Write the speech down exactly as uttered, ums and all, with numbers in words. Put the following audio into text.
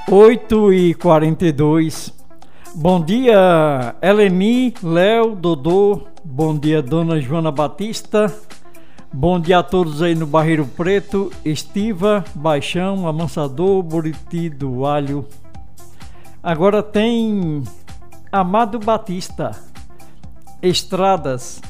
oito e quarenta e dois. Bom dia, Eleni, Léo, Dodô. Bom dia, Dona Joana Batista. Bom dia a todos aí no Barreiro Preto, Estiva, Baixão, Amansador, Buriti do Alho. Agora tem Amado Batista, Estradas,